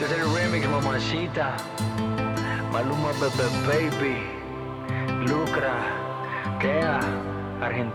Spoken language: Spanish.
Ese es el remix, mamacita. Maluma, Bebe Baby. Lucra. Kea. Argentina.